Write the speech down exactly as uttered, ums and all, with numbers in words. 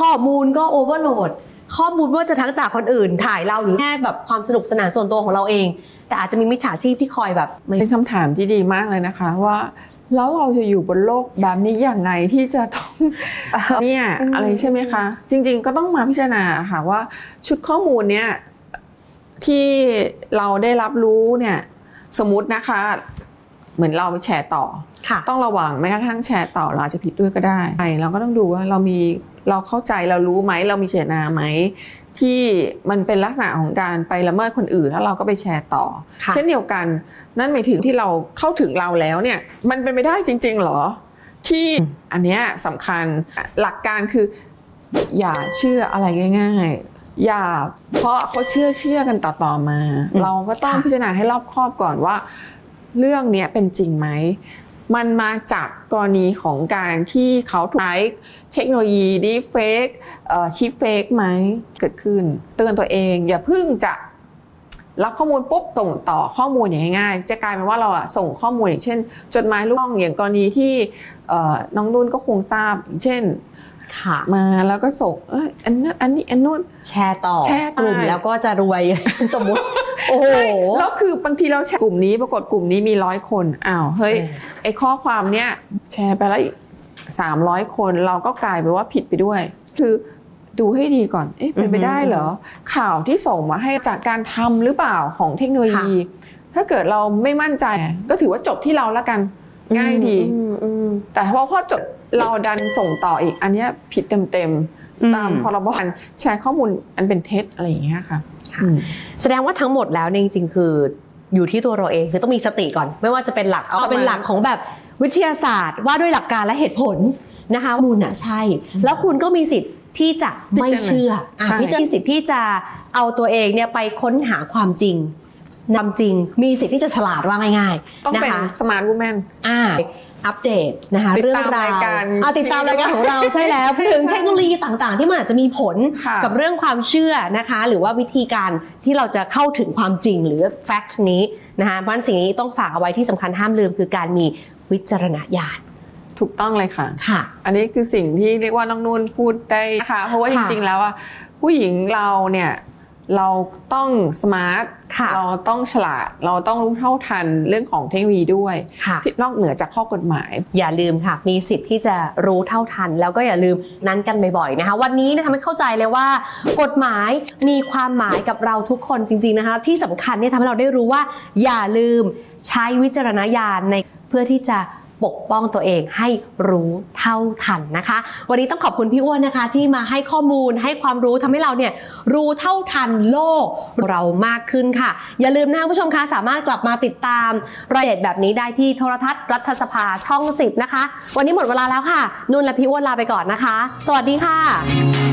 มูลก็โอเวอร์โหลดข้อมูลว่าจะทั้งจากคนอื่นถ่ายเราหรือแค่แบบความสนุกสนานส่วนตัวของเราเองแต่อาจจะมีมิจฉาชีพที่คอยแบบเป็นคำถามที่ดีมากเลยนะคะว่าแล้วเราจะอยู่บนโลกแบบนี้อย่างไงที่จะต้องเนี่ยอะไรใช่ไหมคะจริงๆก็ต้องมาพิจารณาค่ะว่าชุดข้อมูลเนี่ยที่เราได้รับรู้เนี่ยสมมุตินะคะเหมือนเราไปแชร์ต่อต้องระวังแม้กระทั่งแชร์ต่อเราอาจจะผิดด้วยก็ได้เราก็ต้องดูว่าเรามีเราเข้าใจเรารู้ไหมเรามีเจตนาไหมที่มันเป็นลักษณะของการไปละเมิดคนอื่นแล้วเราก็ไปแชร์ต่อเช่นเดียวกันนั่นหมายถึงที่เราเข้าถึงเราแล้วเนี่ยมันเป็นไปได้จริงๆหรอที่อันเนี้ยสำคัญหลักการคืออย่าเชื่ออะไรง่ายๆอย่าเพราะเขาเชื่อเชื่อกันต่อๆมาเราก็ต้องพิจารณาให้รอบคอบก่อนว่าเรื่องนี้เป็นจริงไหมมันมาจากกรณีของการที่เขาถูกใช้เทคโนโลยีดีเฟกชิปเฟกไหมเกิดขึ้นเตือนตัวเองอย่าเพิ่งจะรับข้อมูลปุ๊บส่งต่อข้อมูลอย่างง่ายๆจะกลายเป็นว่าเราอะส่งข้อมูลอย่างเช่นจดหมายลูกอย่างกรณีที่น้องนุ่นก็คงทราบเช่นมาแล้วก็ส่งเอออันนั้นอันนี้อันนู้นแชร์ต่อกลุ่มแล้วก็จะรวยสมมติโอ้โหแล้วคือบางทีเราแชร์กลุ่มนี้ปรากฏกลุ่มนี้มีร้อยคนอ้าวเฮ้ยไอ้ข้อความเนี้ยแชร์ไปแล้วสามร้อยคนเราก็กลายเป็นว่าผิดไปด้วยคือดูให้ดีก่อนเอ๊ะเป็นไปได้เหรอข่าวที่ส่งมาให้จากการทำหรือเปล่าของเทคโนโลยีถ้าเกิดเราไม่มั่นใจก็ถือว่าจบที่เราแล้วกันง่ายดีแต่พอพอจบเราดันส่งต่ออีกอันนี้ผิดเต็มๆตามพรบการแชร์ข้อมูลอันเป็นเท็จอะไรอย่างเงี้ยค่ะแสดงว่าทั้งหมดแล้วจริงๆคืออยู่ที่ตัวเราเองคือต้องมีสติก่อนไม่ว่าจะเป็นหลักเอาเป็นหลักของแบบวิทยาศาสตร์ว่าด้วยหลักการและเหตุผลนะคะมูลน่ะใช่แล้วคุณก็มีสิทธิ์ที่จะไม่เชื่อพี่จะมีสิทธิ์ที่จะเอาตัวเองเนี่ยไปค้นหาความจริงความจริงมีสิทธิ์ที่จะฉลาดว่าง่ายๆต้องเป็นสมาร์ทวูแมนอ่าอัปเดตนะคะเรื่องราวเอาติดตามรายการของเราใช่แล้วพูดถึงเทคโนโลยีต่างๆที่มันอาจจะมีผลกับเรื่องความเชื่อนะคะหรือว่าวิธีการที่เราจะเข้าถึงความจริงหรือแฟกต์นี้นะคะเพราะฉะนั้นสิ่งนี้ต้องฝากเอาไว้ที่สำคัญห้ามลืมคือการมีวิจารณญาณถูกต้องเลยค่ะค่ะอันนี้คือสิ่งที่เรียกว่าน้องนุ่นพูดได้ค่ะเพราะว่าจริงๆแล้วอ่ะผู้หญิงเราเนี่ยเราต้องสมาร์ทเราต้องฉลาดเราต้องรู้เท่าทันเรื่องของเทคโนโลยีด้วยที่นอกเหนือจากข้อกฎหมายอย่าลืมค่ะมีสิทธิ์ที่จะรู้เท่าทันแล้วก็อย่าลืมนั้นกันบ่อยๆนะคะวันนี้ทำให้เข้าใจเลยว่ากฎหมายมีความหมายกับเราทุกคนจริงๆนะคะที่สำคัญเนี่ยทำให้เราได้รู้ว่าอย่าลืมใช้วิจารณญาณในเพื่อที่จะปกป้องตัวเองให้รู้เท่าทันนะคะวันนี้ต้องขอบคุณพี่อ้วนนะคะที่มาให้ข้อมูลให้ความรู้ทำให้เราเนี่ยรู้เท่าทันโลกเรามากขึ้นค่ะอย่าลืมนะคะผู้ชมคะสามารถกลับมาติดตามรายละเอียดแบบนี้ได้ที่โทรทัศน์รัฐสภาช่องสิบนะคะวันนี้หมดเวลาแล้วค่ะนุ่นและพี่อ้วนลาไปก่อนนะคะสวัสดีค่ะ